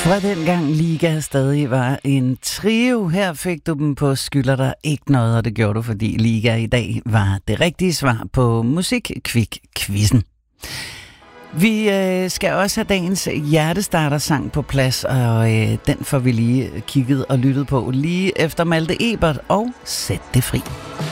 Fra dengang Liga stadig var en trio, her fik du dem på Skylder dig ikke noget, og det gjorde du, fordi Liga i dag var det rigtige svar på Musikkvik-quizzen. Vi skal også have dagens hjertestarter-sang på plads, og den får vi lige kigget og lyttet på lige efter Malte Ebert og Sæt det fri.